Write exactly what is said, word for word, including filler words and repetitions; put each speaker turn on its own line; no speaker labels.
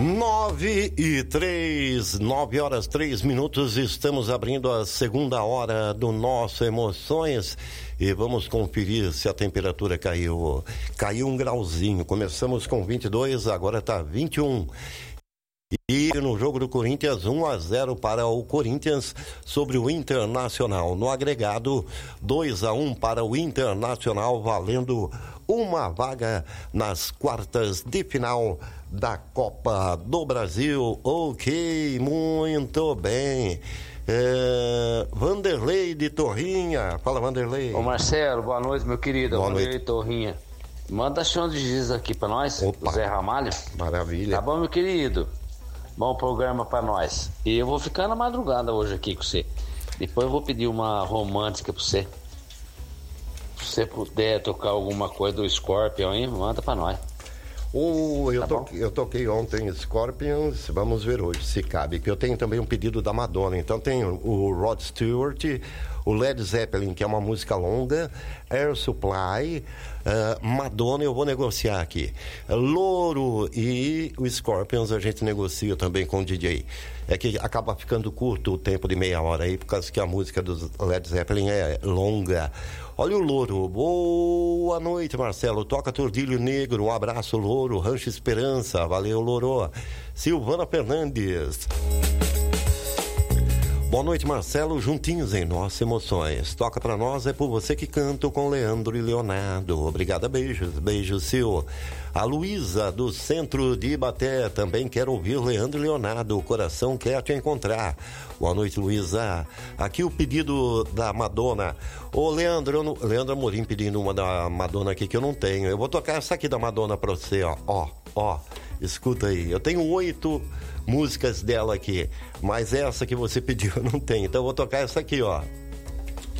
Nove e três, nove horas três minutos, estamos abrindo a segunda hora do nosso Emoções e vamos conferir se a temperatura caiu. Caiu um grauzinho, começamos com vinte e dois, agora está vinte e um. E no jogo do Corinthians, um a zero para o Corinthians sobre o Internacional. No agregado, dois a um para o Internacional, valendo uma vaga nas quartas de final da Copa do Brasil. Ok, muito bem. É, Vanderlei de Torrinha. Fala, Vanderlei.
Ô Marcelo, boa noite, meu querido.
Boa
Vanderlei
noite.
de Torrinha. Manda chão de giz aqui pra nós,
Opa.
Zé Ramalho.
Maravilha.
Tá bom, meu querido? Bom programa pra nós. E eu vou ficar na madrugada hoje aqui com você. Depois eu vou pedir uma romântica pra você. Se você puder tocar alguma coisa do Scorpion, hein? Manda pra nós.
Oh, eu,
Tá
to... eu toquei ontem Scorpions, vamos ver hoje se cabe, que eu tenho também um pedido da Madonna, então tem o Rod Stewart, o Led Zeppelin, que é uma música longa, Air Supply, uh, Madonna, eu vou negociar aqui, Louro e o Scorpions a gente negocia também com o D J. É que acaba ficando curto o tempo de meia hora aí, por causa que a música do Led Zeppelin é longa. Olha o Louro. Boa noite, Marcelo. Toca Tordilho Negro. Um abraço, Louro. Rancho Esperança. Valeu, Louro. Silvana Fernandes. Boa noite, Marcelo. Juntinhos em Nossas Emoções. Toca pra nós, é por você que canto com Leandro e Leonardo. Obrigada, beijos. Beijos, Sil. A Luísa, do centro de Ibaté, também quer ouvir Leandro e Leonardo. O coração quer te encontrar. Boa noite, Luísa. Aqui o pedido da Madonna. Ô, Leandro, eu não... Leandro Amorim pedindo uma da Madonna aqui que eu não tenho. Eu vou tocar essa aqui da Madonna pra você, ó. Ó, ó. Escuta aí. Eu tenho oito músicas dela aqui, mas essa que você pediu eu não tenho. Então eu vou tocar essa aqui, ó.